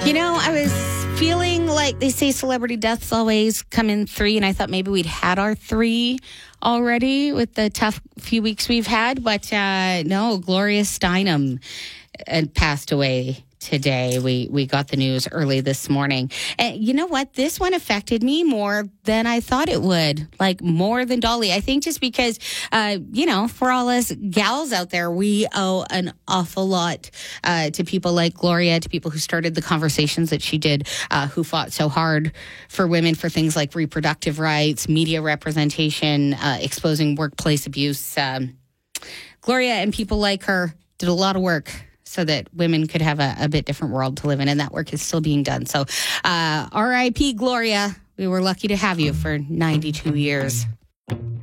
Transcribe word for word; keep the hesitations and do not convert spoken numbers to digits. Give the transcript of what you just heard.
You know, I was feeling like they say celebrity deaths always come in three, and I thought maybe we'd had our three already with the tough few weeks we've had. But uh, no, Gloria Steinem had passed away today. We we got the news early this morning. And you know what? This one affected me more than I thought it would, like more than Dolly. I think just because, uh, you know, for all us gals out there, we owe an awful lot uh, to people like Gloria, to people who started the conversations that she did, uh, who fought so hard for women for things like reproductive rights, media representation, uh, exposing workplace abuse. Um, Gloria and people like her did a lot of work so that women could have a, a bit different world to live in, and that work is still being done. So uh, R I P Gloria. We were lucky to have you for ninety-two years.